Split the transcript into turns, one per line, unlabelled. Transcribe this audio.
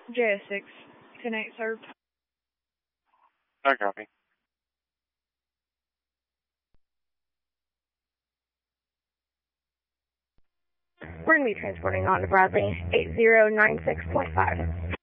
JS6, 10-8 served.
I copy.
We're going to be transporting on to Bradley 8096.5.